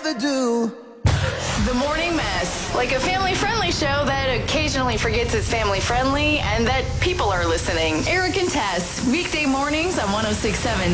ever do. The Morning Mess, like a family-friendly show that occasionally forgets it's family-friendly and that people are listening. Eric and Tess, weekday mornings on 106.7